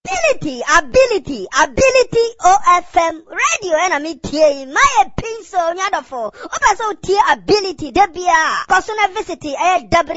ability OFM radio and me tie my pencil nyadofo oba so tie ability debia kosona visit